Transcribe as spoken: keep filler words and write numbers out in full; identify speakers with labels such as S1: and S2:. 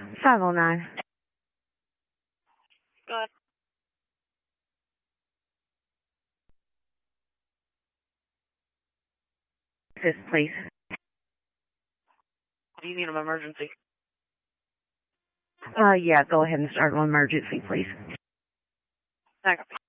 S1: five oh nine.
S2: Go ahead.
S1: This, please.
S2: Do you need an emergency?
S1: Uh, yeah, go ahead and start an emergency, please.
S2: I copy.